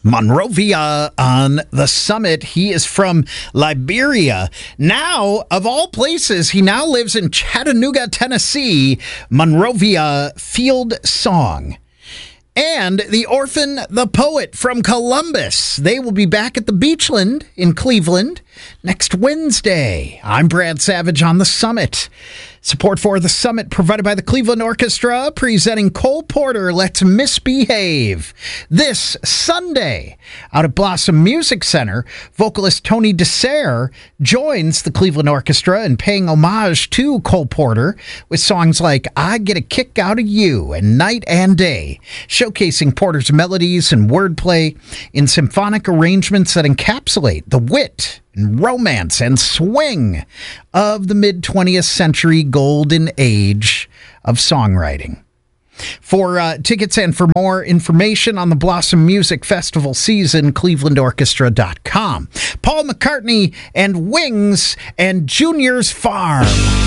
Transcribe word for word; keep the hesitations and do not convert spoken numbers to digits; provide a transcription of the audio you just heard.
Monrovia on the summit. He is from Liberia. Now, of all places, he now lives in Chattanooga, Tennessee. Monrovia Field Song. And the Orphan the Poet from Columbus. They will be back at the Beachland in Cleveland next Wednesday. I'm Brad Savage on the summit. Support for the summit provided by the Cleveland Orchestra, presenting Cole Porter, Let's Misbehave. This Sunday, out at Blossom Music Center, vocalist Tony DeSere joins the Cleveland Orchestra in paying homage to Cole Porter with songs like I Get a Kick Out of You and Night and Day, showcasing Porter's melodies and wordplay in symphonic arrangements that encapsulate the wit and romance and swing of the mid-twentieth century golden age of songwriting. For uh, tickets and for more information on the Blossom Music Festival season, cleveland orchestra dot com. Paul McCartney and Wings and Junior's Farm.